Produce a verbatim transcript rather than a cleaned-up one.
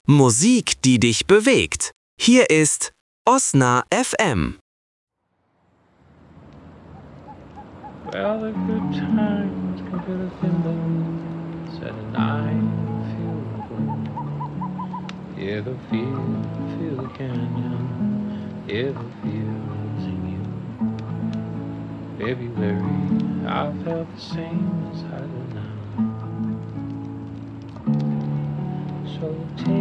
Musik, die dich bewegt. Hier ist Osna F M. Well, the good times can fill a thimble, said and I feel the gold. Hear the feel, feel the canyon, hear the fields in you. February, I felt the same as I do now. So take